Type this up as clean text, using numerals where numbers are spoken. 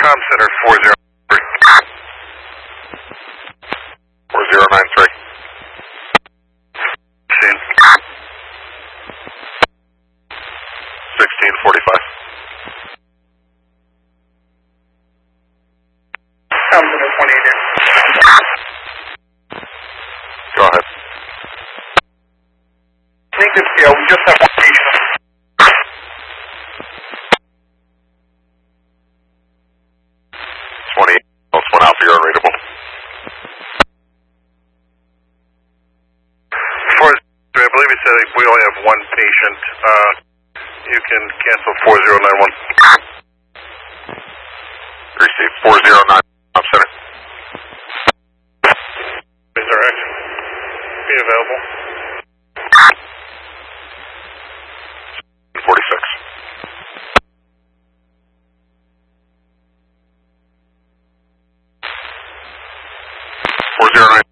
Com Center 403. 4093. Scene. 1645. Com Center 28 here. Go ahead. Nathan Scale, we just have one patient. 28. Let's 1 Alpha, you're unreadable. I believe he said we only have one patient. You can cancel 4091. Receive 409 Com Center. Is there action? Be available. 46. 409.